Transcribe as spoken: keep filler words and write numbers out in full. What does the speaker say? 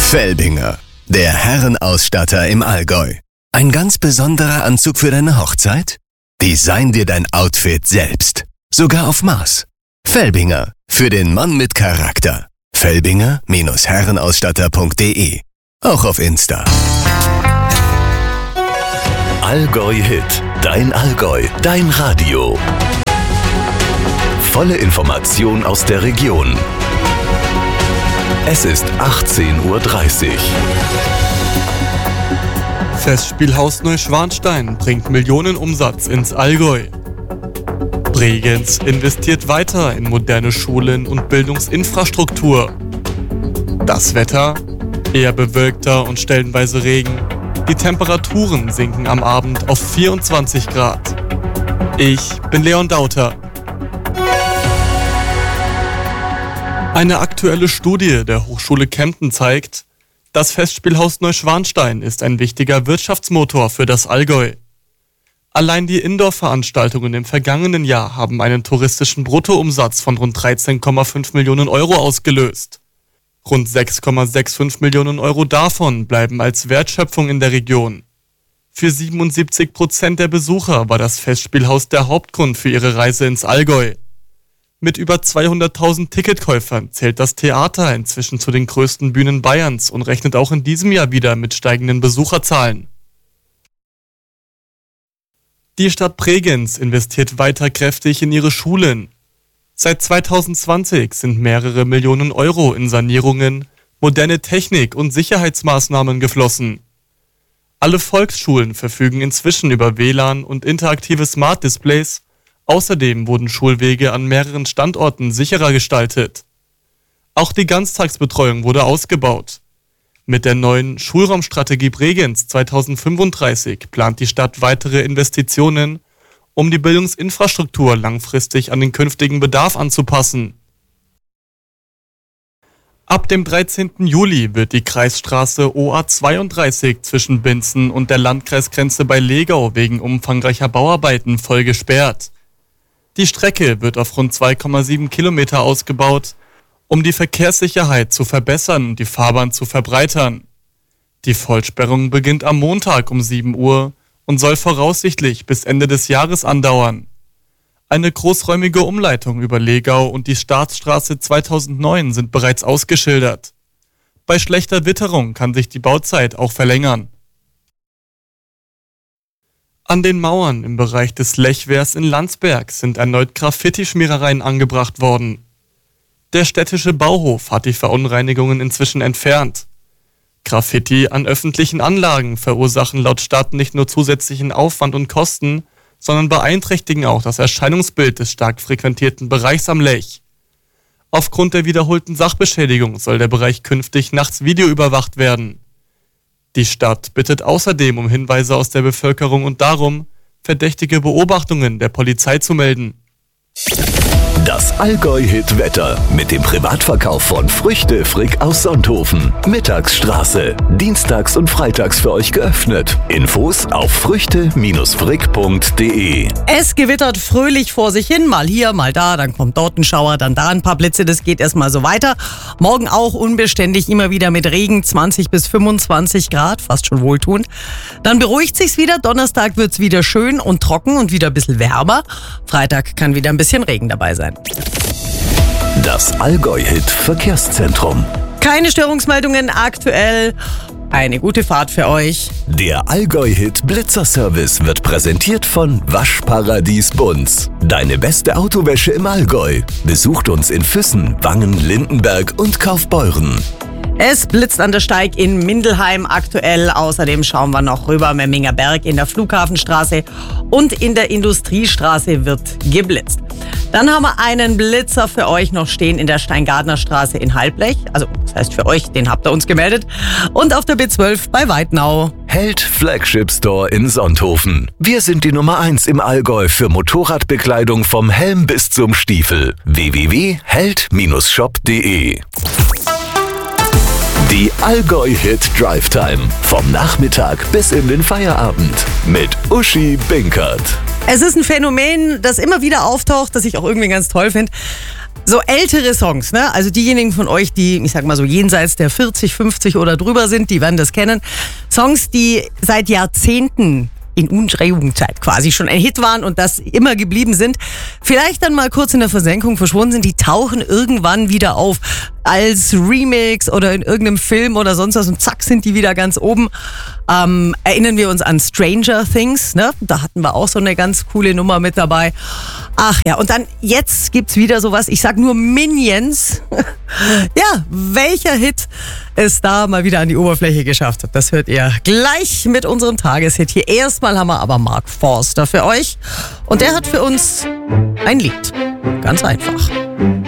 Felbinger, der Herrenausstatter im Allgäu. Ein ganz besonderer Anzug für deine Hochzeit? Design dir dein Outfit selbst. Sogar auf Maß. Felbinger, für den Mann mit Charakter. Felbinger Herrenausstatter punkt de. Auch auf Insta. Allgäu Hit. Dein Allgäu. Dein Radio. Volle Information aus der Region. Es ist achtzehn Uhr dreißig. Festspielhaus Neuschwanstein bringt Millionenumsatz ins Allgäu. Bregenz investiert weiter in moderne Schulen und Bildungsinfrastruktur. Das Wetter? Eher bewölkter und stellenweise Regen. Die Temperaturen sinken am Abend auf vierundzwanzig Grad. Ich bin Leon Dauter. Eine aktuelle Studie der Hochschule Kempten zeigt, das Festspielhaus Neuschwanstein ist ein wichtiger Wirtschaftsmotor für das Allgäu. Allein die Indoor-Veranstaltungen im vergangenen Jahr haben einen touristischen Bruttoumsatz von rund dreizehn Komma fünf Millionen Euro ausgelöst. Rund sechs Komma fünfundsechzig Millionen Euro davon bleiben als Wertschöpfung in der Region. Für siebenundsiebzig Prozent der Besucher war das Festspielhaus der Hauptgrund für ihre Reise ins Allgäu. Mit über zweihunderttausend Ticketkäufern zählt das Theater inzwischen zu den größten Bühnen Bayerns und rechnet auch in diesem Jahr wieder mit steigenden Besucherzahlen. Die Stadt Bregenz investiert weiter kräftig in ihre Schulen. Seit zweitausendzwanzig sind mehrere Millionen Euro in Sanierungen, moderne Technik und Sicherheitsmaßnahmen geflossen. Alle Volksschulen verfügen inzwischen über W L A N und interaktive Smart Displays. Außerdem wurden Schulwege an mehreren Standorten sicherer gestaltet. Auch die Ganztagsbetreuung wurde ausgebaut. Mit der neuen Schulraumstrategie Bregenz zweitausendfünfunddreißig plant die Stadt weitere Investitionen, um die Bildungsinfrastruktur langfristig an den künftigen Bedarf anzupassen. Ab dem dreizehnten Juli wird die Kreisstraße O A zweiunddreißig zwischen Binzen und der Landkreisgrenze bei Legau wegen umfangreicher Bauarbeiten voll gesperrt. Die Strecke wird auf rund zwei Komma sieben Kilometer ausgebaut, um die Verkehrssicherheit zu verbessern und die Fahrbahn zu verbreitern. Die Vollsperrung beginnt am Montag um sieben Uhr und soll voraussichtlich bis Ende des Jahres andauern. Eine großräumige Umleitung über Legau und die Staatsstraße zweitausendneun sind bereits ausgeschildert. Bei schlechter Witterung kann sich die Bauzeit auch verlängern. An den Mauern im Bereich des Lechwehrs in Landsberg sind erneut Graffiti-Schmierereien angebracht worden. Der städtische Bauhof hat die Verunreinigungen inzwischen entfernt. Graffiti an öffentlichen Anlagen verursachen laut Stadt nicht nur zusätzlichen Aufwand und Kosten, sondern beeinträchtigen auch das Erscheinungsbild des stark frequentierten Bereichs am Lech. Aufgrund der wiederholten Sachbeschädigung soll der Bereich künftig nachts videoüberwacht werden. Die Stadt bittet außerdem um Hinweise aus der Bevölkerung und darum, verdächtige Beobachtungen der Polizei zu melden. Das Allgäu-Hit-Wetter mit dem Privatverkauf von Früchte Frick aus Sonthofen. Mittagsstraße. Dienstags und freitags für euch geöffnet. Infos auf früchte frick punkt de. Es gewittert fröhlich vor sich hin. Mal hier, mal da. Dann kommt dort ein Schauer, dann da ein paar Blitze. Das geht erstmal so weiter. Morgen auch unbeständig, immer wieder mit Regen. zwanzig bis fünfundzwanzig Grad. Fast schon wohltuend. Dann beruhigt sich's wieder. Donnerstag wird's wieder schön und trocken und wieder ein bisschen wärmer. Freitag kann wieder ein bisschen Regen dabei sein. Das Allgäu-Hit Verkehrszentrum. Keine Störungsmeldungen aktuell. Eine gute Fahrt für euch. Der Allgäu-Hit Blitzerservice wird präsentiert von Waschparadies Bunz. Deine beste Autowäsche im Allgäu. Besucht uns in Füssen, Wangen, Lindenberg und Kaufbeuren. Es blitzt an der Steig in Mindelheim aktuell. Außerdem schauen wir noch rüber Memminger Berg in der Flughafenstraße und in der Industriestraße wird geblitzt. Dann haben wir einen Blitzer für euch noch stehen in der Steingartner Straße in Halblech. Also das heißt für euch, den habt ihr uns gemeldet. Und auf der B zwölf bei Weidnau. Held Flagship Store in Sonthofen. Wir sind die Nummer eins im Allgäu für Motorradbekleidung vom Helm bis zum Stiefel. w w w punkt held shop punkt de. Die Allgäu-Hit Drive Time. Vom Nachmittag bis in den Feierabend. Mit Uschi Binkert. Es ist ein Phänomen, das immer wieder auftaucht, das ich auch irgendwie ganz toll finde. So ältere Songs, ne? Also diejenigen von euch, die, ich sag mal so jenseits der vierzig, fünfzig oder drüber sind, die werden das kennen. Songs, die seit Jahrzehnten in unserer Jugendzeit quasi schon ein Hit waren und das immer geblieben sind, vielleicht dann mal kurz in der Versenkung verschwunden sind, die tauchen irgendwann wieder auf als Remix oder in irgendeinem Film oder sonst was und zack sind die wieder ganz oben. Ähm, erinnern wir uns an Stranger Things, ne? Da hatten wir auch so eine ganz coole Nummer mit dabei. Ach ja, und dann jetzt gibt's wieder sowas, ich sag nur Minions. Ja, welcher Hit es da mal wieder an die Oberfläche geschafft hat, das hört ihr gleich mit unserem Tageshit hier. Erstmal haben wir aber Mark Forster für euch und der hat für uns ein Lied. Ganz einfach.